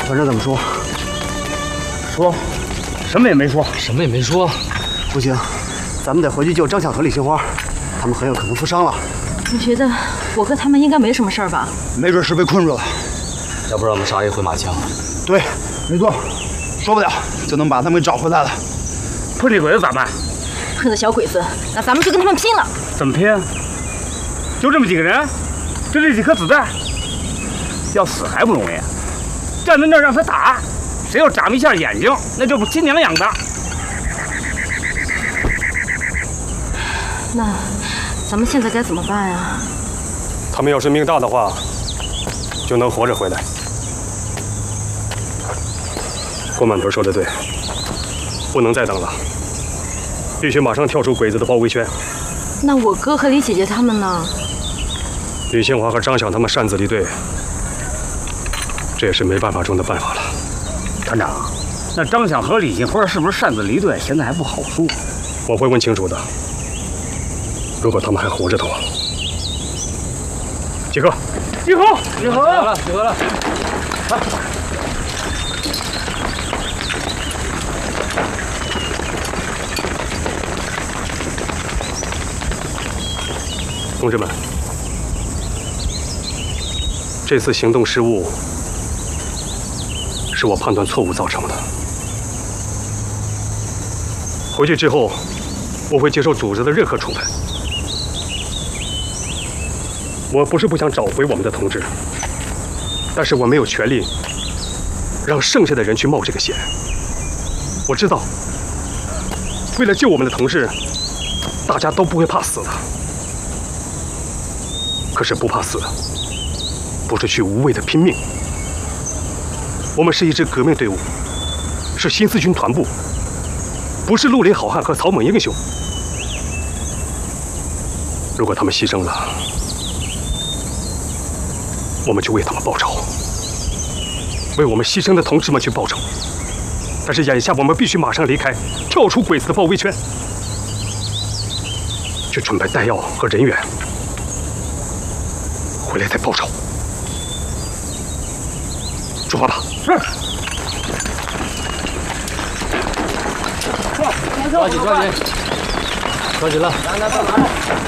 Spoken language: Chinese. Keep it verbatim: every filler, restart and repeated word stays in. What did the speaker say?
团长怎么说？ 说，什么也没说， 什么也没说。 不行，咱们得回去救张晓和李杏花，他们很有可能负伤了。 我觉得我哥他们应该没什么事儿吧？ 没准是被困住了。 要不然我们杀一回马枪。 对，没错，说不了就能把他们给找回来了。 碰这鬼子咋办？ 碰到小鬼子，那咱们就跟他们拼了。 怎么拼？就这么几个人，就这几颗子弹，要死还不容易。站在那儿让他打，谁要眨一下眼睛，那就不亲娘养的。 那咱们现在该怎么办呀？ 他们要是命大的话，就能活着回来。郭满屯说的对，不能再等了，必须马上跳出鬼子的包围圈。 那我哥和李姐姐他们呢？ 吕庆华和张响他们擅自离队，这也是没办法中的办法了。 团长，那张响和李杏花是不是擅自离队？现在还不好说。 我会问清楚的。如果他们还活着的话，集合！ 集合！集合了！集合了！ 来。 同志们，这次行动失误是我判断错误造成的。回去之后，我会接受组织的任何处分。我不是不想找回我们的同志，但是我没有权利让剩下的人去冒这个险。我知道，为了救我们的同志，大家都不会怕死的。可是不怕死，不是去无谓的拼命。我们是一支革命队伍，是新四军团部，不是绿林好汉和草莽英雄。如果他们牺牲了，我们就为他们报仇，为我们牺牲的同志们去报仇。但是眼下我们必须马上离开，跳出鬼子的包围圈，去准备弹药和人员，回来再报仇。出发吧。 是。 抓紧抓紧，抓紧了！来来，到哪？